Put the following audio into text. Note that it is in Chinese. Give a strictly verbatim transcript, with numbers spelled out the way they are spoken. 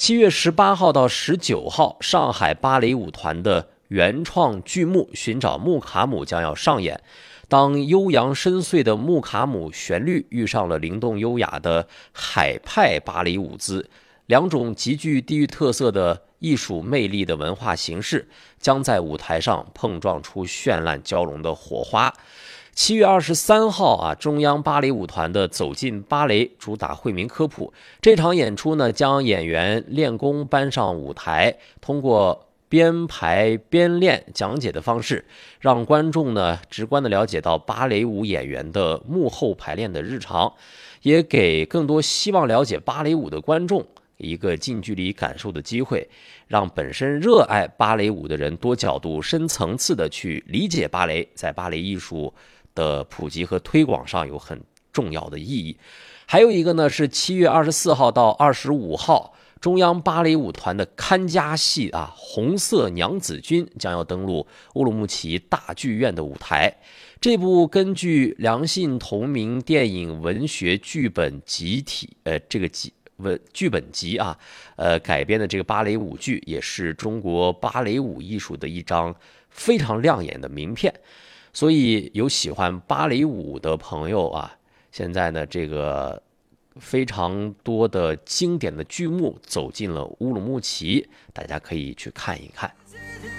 七月十八号到十九号，上海芭蕾舞团的原创剧目《寻找穆卡姆》将要上演。当悠扬深邃的穆卡姆旋律遇上了灵动优雅的海派芭蕾舞姿，两种极具地域特色的艺术魅力的文化形式将在舞台上碰撞出绚烂交融的火花。七月二十三号啊，中央芭蕾舞团的走进芭蕾主打惠民科普，这场演出呢，将演员练功搬上舞台，通过边排边练讲解的方式，让观众呢直观的了解到芭蕾舞演员的幕后排练的日常，也给更多希望了解芭蕾舞的观众一个近距离感受的机会，让本身热爱芭蕾舞的人多角度、深层次的去理解芭蕾，在芭蕾艺术的普及和推广上有很重要的意义。还有一个呢是七月二十四号到二十五号。中央芭蕾舞团的看家戏啊，《红色娘子军》将要登陆乌鲁木齐大剧院的舞台。这部根据梁信同名电影文学剧本集体，呃，这个集文剧本集啊，呃改编的这个芭蕾舞剧，也是中国芭蕾舞艺术的一张非常亮眼的名片。所以有喜欢芭蕾舞的朋友啊，现在呢这个。非常多的经典的剧目走进了乌鲁木齐，大家可以去看一看。